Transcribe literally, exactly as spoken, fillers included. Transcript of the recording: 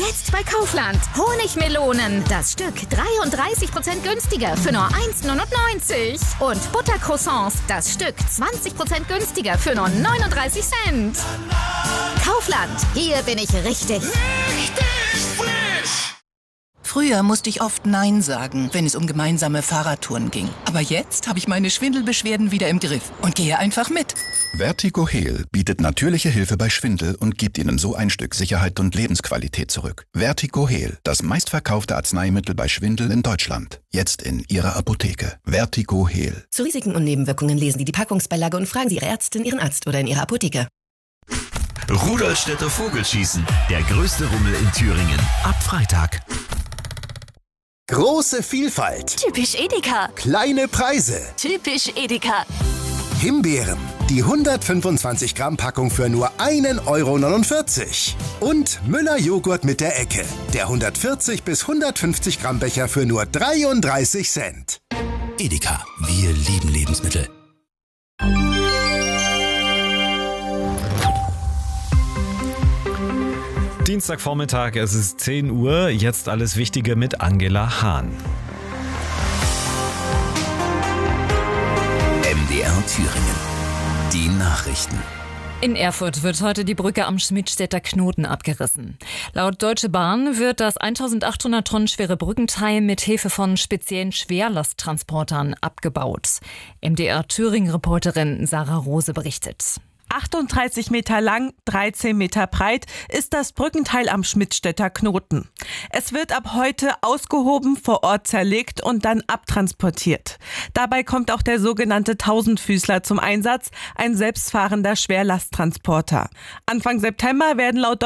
Jetzt bei Kaufland. Honigmelonen. Das Stück dreiunddreißig Prozent günstiger für nur eins Komma neunundneunzig. Und Buttercroissants. Das Stück zwanzig Prozent günstiger für nur neununddreißig Cent. Kaufland. Hier bin ich richtig. Richtig frisch! Früher musste ich oft Nein sagen, wenn es um gemeinsame Fahrradtouren ging. Aber jetzt habe ich meine Schwindelbeschwerden wieder im Griff und gehe einfach mit. Vertigo Heal bietet natürliche Hilfe bei Schwindel und gibt Ihnen so ein Stück Sicherheit und Lebensqualität zurück. Vertigo Heal, das meistverkaufte Arzneimittel bei Schwindel in Deutschland. Jetzt in Ihrer Apotheke. Vertigo Heal. Zu Risiken und Nebenwirkungen lesen Sie die Packungsbeilage und fragen Sie Ihre Ärztin, Ihren Arzt oder in Ihrer Apotheke. Rudolstädter Vogelschießen, der größte Rummel in Thüringen. Ab Freitag. Große Vielfalt. Typisch Edeka. Kleine Preise. Typisch Edeka. Himbeeren. Die hundertfünfundzwanzig Gramm Packung für nur ein Euro neunundvierzig. Und Müller Joghurt mit der Ecke. Der hundertvierzig bis hundertfünfzig Gramm Becher für nur dreiunddreißig Cent. Edeka, wir lieben Lebensmittel. Dienstagvormittag, es ist zehn Uhr, jetzt alles Wichtige mit Angela Hahn. M D R Thüringen. Die Nachrichten. In Erfurt wird heute die Brücke am Schmidtstädter Knoten abgerissen. Laut Deutsche Bahn wird das eintausendachthundert Tonnen schwere Brückenteil mit Hilfe von speziellen Schwerlasttransportern abgebaut. M D R Thüringen-Reporterin Sarah Rose berichtet. achtunddreißig Meter lang, dreizehn Meter breit ist das Brückenteil am Schmidtstädter Knoten. Es wird ab heute ausgehoben, vor Ort zerlegt und dann abtransportiert. Dabei kommt auch der sogenannte Tausendfüßler zum Einsatz, ein selbstfahrender Schwerlasttransporter. Anfang September werden laut